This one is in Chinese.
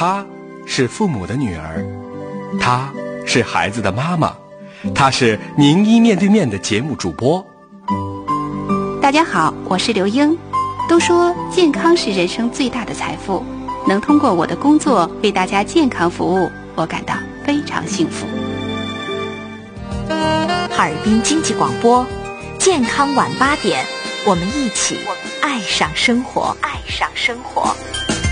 她是父母的女儿，她是孩子的妈妈，她是名医面对面的节目主播。 大家好，我是刘英。都说健康是人生最大的财富，能通过我的工作为大家健康服务，我感到非常幸福。 哈尔滨经济广播，健康晚8点，我们一起爱上生活，爱上生活。